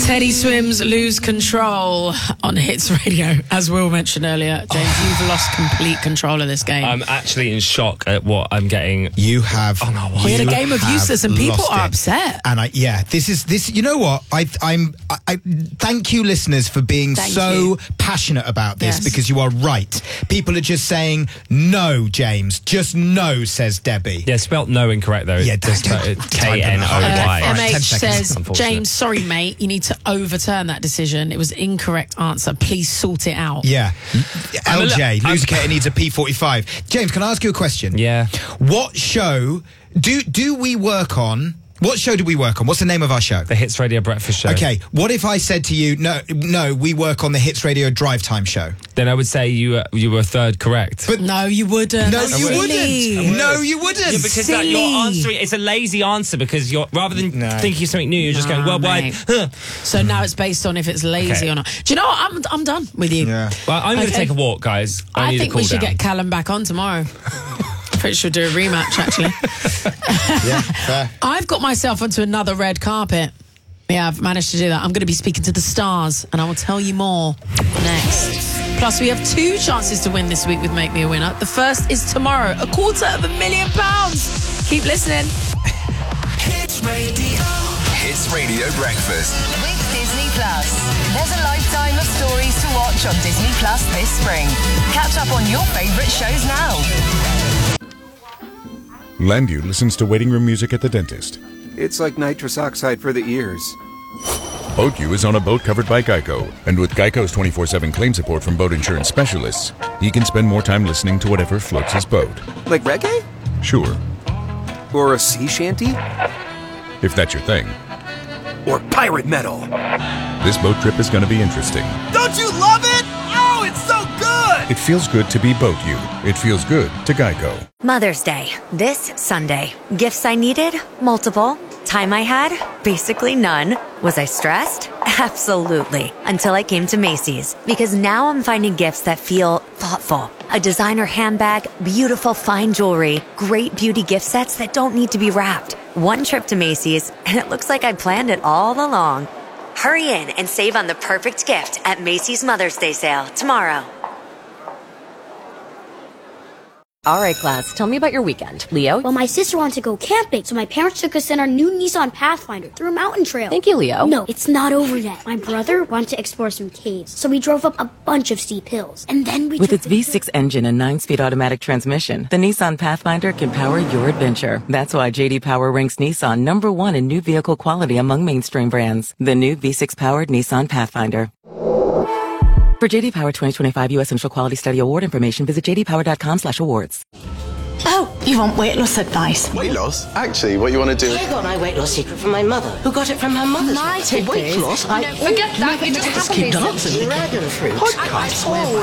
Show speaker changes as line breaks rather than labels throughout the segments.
Teddy Swims Lose Control on Hits Radio. As Will mentioned earlier, James, you've lost complete control of this game.
I'm actually in shock at what I'm getting.
You have.
Oh, no,
we had a game of useless and people are upset.
And this is. You know what? I thank you, listeners, for being passionate about this, because you are right. People are just saying no, James. Just no, says Debbie.
Yeah, spelt no incorrect though.
Yeah,
K-N-O-Y.
MH says, James, sorry mate, you need to overturn that decision. It was the incorrect answer. Please sort it out.
Yeah. LJ, Lusicator needs a P45. James, can I ask you a question?
Yeah.
What show do we work on? What show do we work on? What's the name of our show?
The Hits Radio Breakfast Show.
Okay, what if I said to you, no, we work on the Hits Radio Drive Time Show?
Then I would say you were third correct.
But no, you wouldn't.
No, you wouldn't. No, you wouldn't.
Yeah, because you're answering, it's a lazy answer because you're rather than thinking of something new, you're just going, well, why?
So now it's based on if it's lazy or not. Do you know what? I'm done with you.
Yeah.
Well, I'm going to take a walk, guys.
I think we should get Callum back on tomorrow. Pretty sure do a rematch, actually.
Yeah, fair.
I've got myself onto another red carpet. Yeah, I've managed to do that. I'm going to be speaking to the stars, and I will tell you more next. Plus, we have 2 chances to win this week with Make Me a Winner. The first is tomorrow, £250,000. Keep listening.
Hits Radio. Hits Radio Breakfast.
With Disney Plus. There's a lifetime of stories to watch on Disney Plus this spring. Catch up on your favourite shows now.
Landu listens to waiting room music at the dentist.
It's like nitrous oxide for the ears.
BoatU is on a boat covered by Geico, and with Geico's 24/7 claim support from boat insurance specialists, he can spend more time listening to whatever floats his boat.
Like reggae?
Sure.
Or a sea shanty?
If that's your thing.
Or pirate metal?
This boat trip is going to be interesting.
Don't you love it? Oh, it's so good!
It feels good to be BoatU. It feels good to Geico.
Mother's Day, this Sunday. Gifts I needed? Multiple. Time I had? Basically none. Was I stressed? Absolutely. Until I came to Macy's. Because now I'm finding gifts that feel thoughtful. A designer handbag, beautiful fine jewelry, great beauty gift sets that don't need to be wrapped. One trip to Macy's, and it looks like I planned it all along. Hurry in and save on the perfect gift at Macy's Mother's Day sale tomorrow.
All right, class, tell me about your weekend. Leo?
Well, my sister wanted to go camping, so my parents took us in our new Nissan Pathfinder through a mountain trail.
Thank you, Leo.
No, it's not over yet. My brother wanted to explore some caves, so we drove up a bunch of steep hills. And then we
With its V6 engine and 9-speed automatic transmission, the Nissan Pathfinder can power your adventure. That's why J.D. Power ranks Nissan #1 in new vehicle quality among mainstream brands. The new V6-powered Nissan Pathfinder. For J.D. Power 2025 U.S. Central Quality Study Award information, visit jdpower.com/awards.
Oh, you want weight loss advice?
Weight loss? Actually, what you want to do...
I got my weight loss secret from my mother, who got it from her mother's my secret. Weight loss?
No, forget that. You just
keep dancing. Dragon fruit.
Podcast.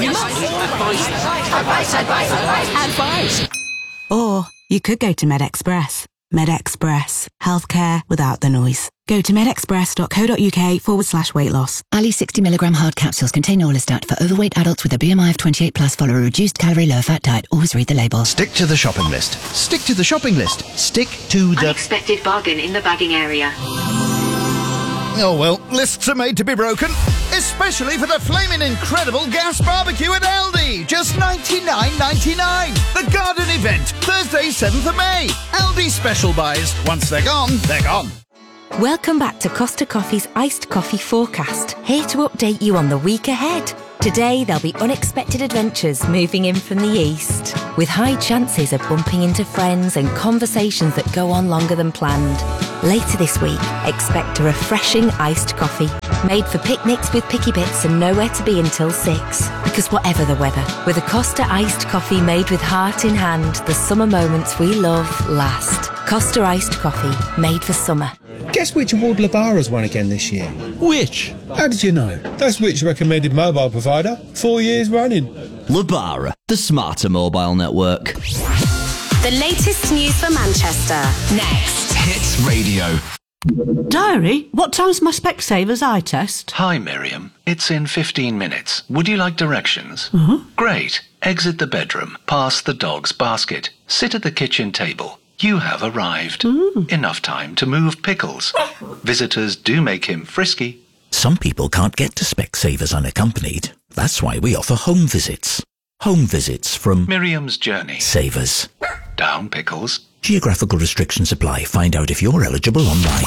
Advice.
Or you could go to MedExpress. MedExpress. Healthcare without the noise. Go to medexpress.co.uk/weight loss.
Ali 60mg hard capsules contain orlistat for overweight adults with a BMI of 28+. Follow a reduced calorie, low fat diet. Always read the label.
Stick to the shopping list. Stick to the shopping list. Stick to the...
Unexpected bargain in the bagging area.
Oh well, lists are made to be broken. Especially for the flaming incredible gas barbecue at Aldi. Just $99.99. The garden event. Thursday, 7th of May. Aldi special buys. Once they're gone, they're gone.
Welcome back to Costa Coffee's Iced Coffee Forecast, here to update you on the week ahead. Today, there'll be unexpected adventures moving in from the east, with high chances of bumping into friends and conversations that go on longer than planned. Later this week, expect a refreshing iced coffee, made for picnics with picky bits and nowhere to be until 6. Because whatever the weather, with a Costa iced coffee made with heart in hand, the summer moments we love last. Costa iced coffee, made for summer.
Guess which award Lebara's won again this year? Which? How did you know? That's which recommended mobile provider 4 years running.
Lebara, the smarter mobile network.
The latest news for Manchester. Next. Hits Radio.
Diary, what time's my Specsavers eye test?
Hi, Miriam. It's in 15 minutes. Would you like directions? Great. Exit the bedroom, past the dog's basket, sit at the kitchen table. You have arrived. Enough time to move Pickles. Visitors do make him frisky.
Some people can't get to Specsavers unaccompanied. That's why we offer home visits. Home visits from
Miriam's Journey.
Savers.
Down pickles.
Geographical restrictions apply. Find out if you're eligible online.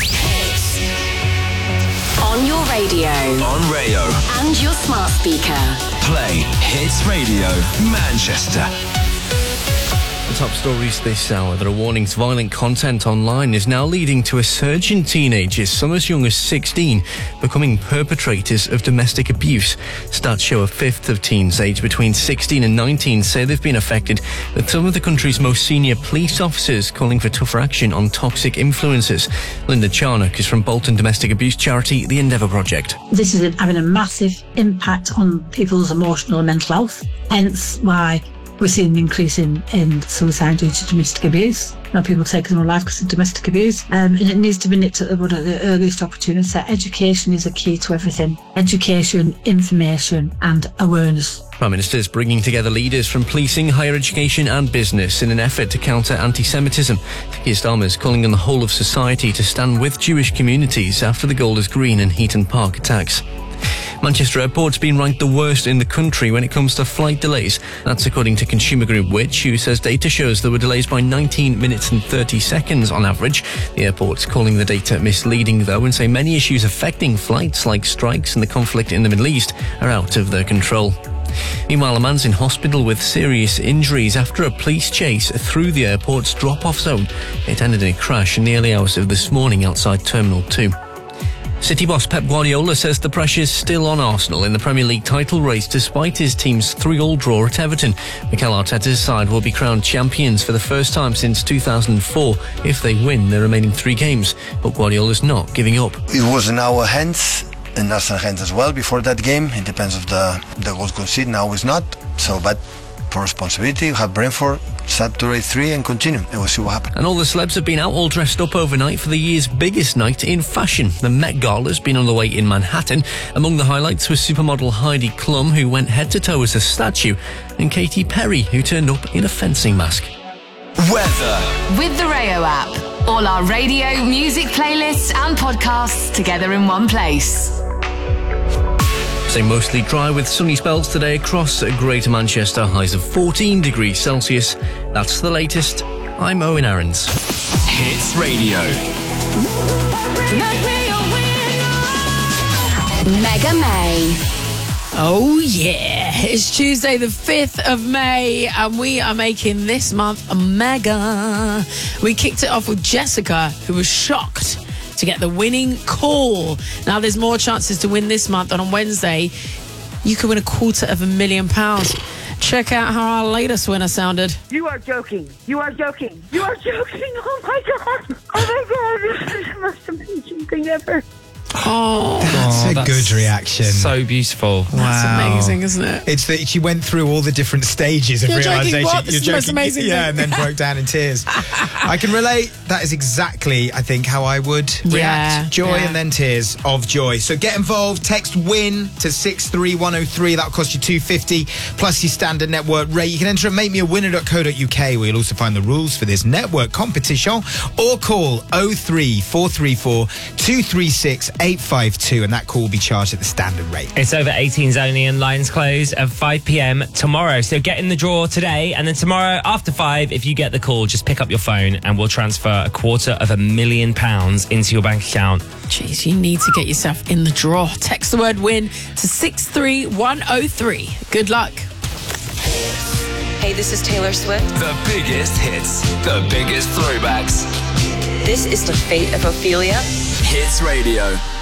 On your radio.
On Rayo.
And your smart speaker.
Play Hits Radio Manchester.
The top stories this hour. There are warnings violent content online is now leading to a surge in teenagers, some as young as 16, becoming perpetrators of domestic abuse. Stats show a fifth of teens aged between 16 and 19 say they've been affected, with some of the country's most senior police officers calling for tougher action on toxic influences. Linda Charnock is from Bolton domestic abuse charity The Endeavour Project.
This is having a massive impact on people's emotional and mental health, hence why we're seeing an increase in suicide due to domestic abuse. People taking their own life because of domestic abuse. And it needs to be nipped at one of the earliest opportunities. Education is a key to everything. Education, information and awareness.
Prime Minister is bringing together leaders from policing, higher education and business in an effort to counter anti-Semitism. Keir Starmer is calling on the whole of society to stand with Jewish communities after the Golders Green and Heaton Park attacks. Manchester Airport's been ranked the worst in the country when it comes to flight delays. That's according to consumer group Which, who says data shows there were delays by 19 minutes and 30 seconds on average. The airport's calling the data misleading, though, and say many issues affecting flights, like strikes and the conflict in the Middle East, are out of their control. Meanwhile, a man's in hospital with serious injuries after a police chase through the airport's drop-off zone. It ended in a crash in the early hours of this morning outside Terminal 2. City boss Pep Guardiola says the pressure's still on Arsenal in the Premier League title race despite his team's 3-3 draw at Everton. Mikel Arteta's side will be crowned champions for the first time since 2004 if they win their remaining 3 games. But Guardiola's not giving up.
It was in our hands, in Arsenal's hands as well before that game. It depends of the goals conceded. Now it's not. So, but for responsibility, we have Brentford. Start to rate 3 and continue, and we'll see what happens.
And all the celebs have been out all dressed up overnight for the year's biggest night in fashion. The Met Gala's been on the way in Manhattan. Among the highlights was supermodel Heidi Klum, who went head-to-toe as a statue, and Katy Perry, who turned up in a fencing mask.
Weather.
With the Rayo app, all our radio, music playlists and podcasts together in one place.
Stay mostly dry with sunny spells today across Greater Manchester, highs of 14 degrees Celsius. That's the latest. I'm Owen Aarons.
Hits Radio.
Mega May.
Oh yeah, it's Tuesday the 5th of May and we are making this month a mega. We kicked it off with Jessica, who was shocked to get the winning call. Now there's more chances to win this month, and on Wednesday you could win £250,000. Check out how our latest winner sounded.
You are joking. You are joking. You are joking. Oh my god. Oh my god. This is the most amazing thing ever.
Oh,
that's a good reaction.
So beautiful.
That's amazing, isn't it?
It's that she went through all the different stages of realization.
This is the most amazing thing.
And then broke down in tears. I can relate. That is exactly, I think, how I would react. Joy and then tears of joy. So get involved. Text WIN to 63103. That'll cost you $250 plus your standard network rate. You can enter at makemeawinner.co.uk, where you'll also find the rules for this network competition, or call 03434 236 852, and that call will be charged at the standard rate.
It's over 18s only, and lines close at 5 p.m. tomorrow. So get in the draw today, and then tomorrow after 5, if you get the call, just pick up your phone and we'll transfer £250,000 into your bank account.
Jeez, you need to get yourself in the draw. Text the word WIN to 63103. Good luck.
Hey, this is Taylor Swift.
The biggest hits, the biggest throwbacks.
This is The Fate of Ophelia.
Hits Radio.